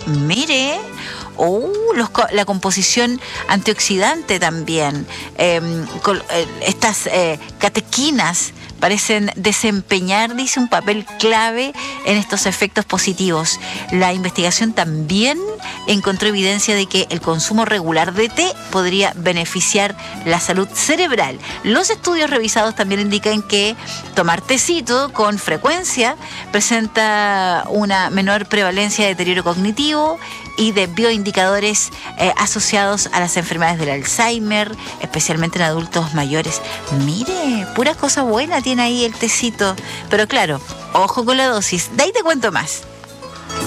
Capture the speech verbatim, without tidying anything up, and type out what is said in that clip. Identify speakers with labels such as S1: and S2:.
S1: Mire, oh, los, la composición antioxidante también. Eh, con, eh, estas eh, catequinas parecen desempeñar, dice, un papel clave en estos efectos positivos. La investigación también encontró evidencia de que el consumo regular de té podría beneficiar la salud cerebral. Los estudios revisados también indican que tomar tecito con frecuencia presenta una menor prevalencia de deterioro cognitivo y de bioindicadores eh, asociados a las enfermedades del Alzheimer, especialmente en adultos mayores. Mire, pura cosa buena tiene ahí el tecito. Pero claro, ojo con la dosis. De ahí te cuento más.